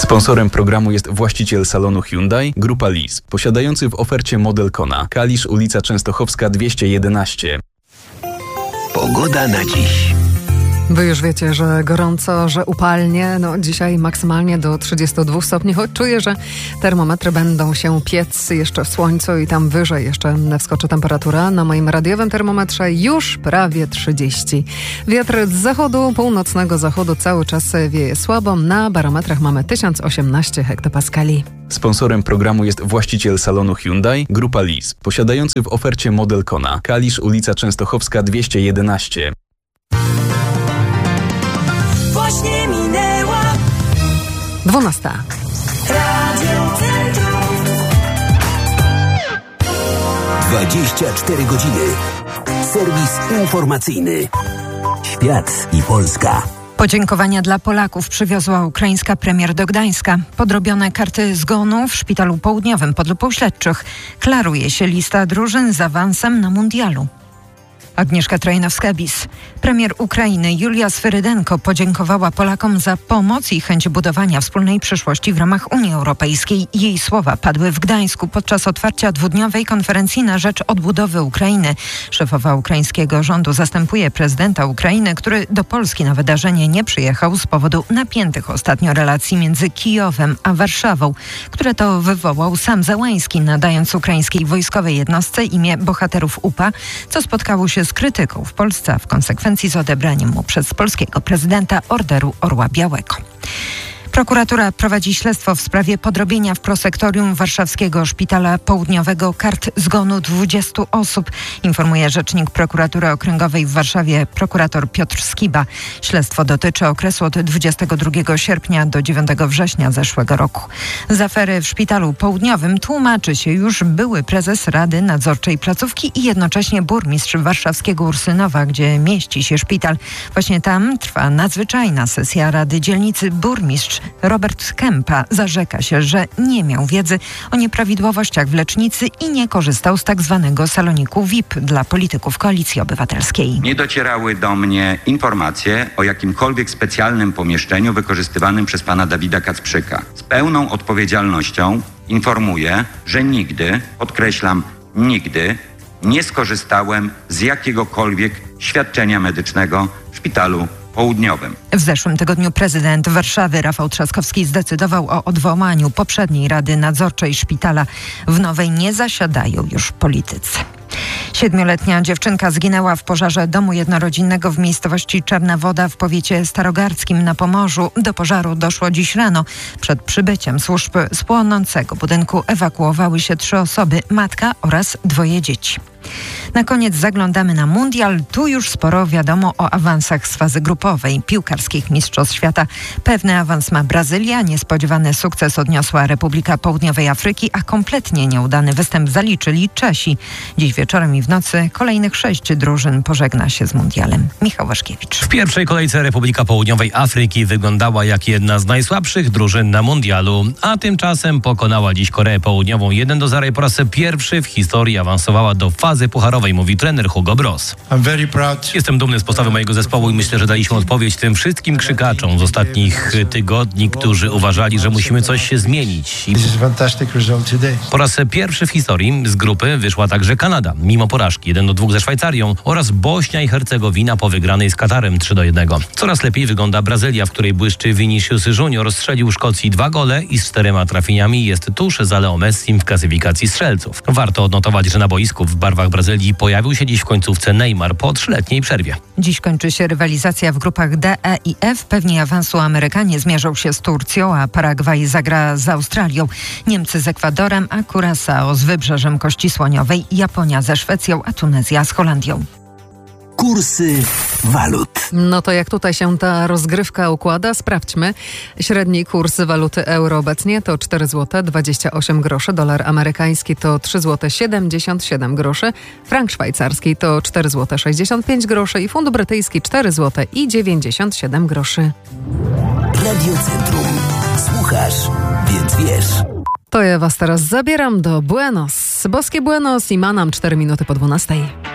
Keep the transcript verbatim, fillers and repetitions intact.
Sponsorem programu jest właściciel salonu Hyundai, Grupa Lis, posiadający w ofercie model Kona. Kalisz, ulica Częstochowska dwieście jedenaście. Pogoda na dziś. Wy już wiecie, że gorąco, że upalnie. No dzisiaj maksymalnie do trzydziestu dwóch stopni, choć czuję, że termometry będą się piec jeszcze w słońcu i tam wyżej jeszcze wskoczy temperatura. Na moim radiowym termometrze już prawie trzydzieści. Wiatr z zachodu, północnego zachodu cały czas wieje słabo. Na barometrach mamy tysiąc osiemnaście hektopaskali. Sponsorem programu jest właściciel salonu Hyundai, Grupa Lis, posiadający w ofercie model Kona. Kalisz, ulica Częstochowska dwieście jedenaście. Właśnie minęła dwunasta. Radio Centrum. dwadzieścia cztery godziny. Serwis informacyjny. Świat i Polska. Podziękowania dla Polaków przywiozła ukraińska premier do Gdańska. Podrobione karty zgonu w Szpitalu Południowym pod lupą śledczych. Klaruje się lista drużyn z awansem na mundialu. Agnieszka Trojnowska-Bis. Premier Ukrainy Julia Swyrydenko podziękowała Polakom za pomoc i chęć budowania wspólnej przyszłości w ramach Unii Europejskiej. Jej słowa padły w Gdańsku podczas otwarcia dwudniowej konferencji na rzecz odbudowy Ukrainy. Szefowa ukraińskiego rządu zastępuje prezydenta Ukrainy, który do Polski na wydarzenie nie przyjechał z powodu napiętych ostatnio relacji między Kijowem a Warszawą, które to wywołał sam Zełański, nadając ukraińskiej wojskowej jednostce imię bohaterów U P A, co spotkało się z krytyką w Polsce, a w konsekwencji z odebraniem mu przez polskiego prezydenta Orderu Orła Białego. Prokuratura prowadzi śledztwo w sprawie podrobienia w prosektorium warszawskiego Szpitala Południowego kart zgonu dwudziestu osób, informuje rzecznik Prokuratury Okręgowej w Warszawie prokurator Piotr Skiba. Śledztwo dotyczy okresu od dwudziestego drugiego sierpnia do dziewiątego września zeszłego roku. Z afery w Szpitalu Południowym tłumaczy się już były prezes Rady Nadzorczej placówki i jednocześnie burmistrz warszawskiego Ursynowa, gdzie mieści się szpital. Właśnie tam trwa nadzwyczajna sesja Rady Dzielnicy. Burmistrz Robert Kępa zarzeka się, że nie miał wiedzy o nieprawidłowościach w lecznicy i nie korzystał z tak zwanego saloniku V I P dla polityków Koalicji Obywatelskiej. Nie docierały do mnie informacje o jakimkolwiek specjalnym pomieszczeniu wykorzystywanym przez pana Dawida Kacprzyka. Z pełną odpowiedzialnością informuję, że nigdy, podkreślam, nigdy nie skorzystałem z jakiegokolwiek świadczenia medycznego w Szpitalu Południowym. W zeszłym tygodniu prezydent Warszawy Rafał Trzaskowski zdecydował o odwołaniu poprzedniej Rady Nadzorczej Szpitala. W nowej nie zasiadają już politycy. Siedmioletnia dziewczynka zginęła w pożarze domu jednorodzinnego w miejscowości Czarna Woda w powiecie starogardzkim na Pomorzu. Do pożaru doszło dziś rano. Przed przybyciem służb z płonącego budynku ewakuowały się trzy osoby, matka oraz dwoje dzieci. Na koniec zaglądamy na mundial. Tu już sporo wiadomo o awansach z fazy grupowej piłkarskich Mistrzostw Świata. Pewny awans ma Brazylia, niespodziewany sukces odniosła Republika Południowej Afryki, a kompletnie nieudany występ zaliczyli Czesi. Dziś wieczorem i w nocy kolejnych sześć drużyn pożegna się z mundialem. Michał Waszkiewicz. W pierwszej kolejce Republika Południowej Afryki wyglądała jak jedna z najsłabszych drużyn na mundialu, a tymczasem pokonała dziś Koreę Południową jeden do zera i po raz pierwszy w historii awansowała do fazy pucharowej, mówi trener Hugo Bross. Jestem dumny z postawy mojego zespołu i myślę, że daliśmy odpowiedź tym wszystkim krzykaczom z ostatnich tygodni, którzy uważali, że musimy coś się zmienić. I po raz pierwszy w historii z grupy wyszła także Kanada, mimo porażki jeden do dwóch ze Szwajcarią, oraz Bośnia i Hercegowina po wygranej z Katarem trzy do jednego. Coraz lepiej wygląda Brazylia, w której błyszczy Vinicius Junior, strzelił Szkocji dwa gole i z czterema trafieniami jest tuż za Leo Messim w klasyfikacji strzelców. Warto odnotować, że na boisku w barwach Brazylii pojawił się dziś w końcówce Neymar po trzyletniej przerwie. Dziś kończy się rywalizacja w grupach D, E i F. Pewnie awansu Amerykanie zmierzą się z Turcją, a Paragwaj zagra z Australią. Niemcy z Ekwadorem, a Curaçao z Wybrzeżem Kości Słoniowej, Japonia ze Szwecją, a Tunezja z Holandią. Kursy walut. No to jak tutaj się ta rozgrywka układa? Sprawdźmy. Średni kurs waluty euro obecnie to cztery złote dwadzieścia osiem groszy, dolar amerykański to trzy złote siedemdziesiąt siedem groszy, frank szwajcarski to cztery złote sześćdziesiąt pięć groszy i funt brytyjski cztery złote i dziewięćdziesiąt siedem groszy. Radio Centrum. Słuchasz, więc wiesz. To ja was teraz zabieram do Buenos. Boskie Buenos i Manam cztery minuty po dwunastej.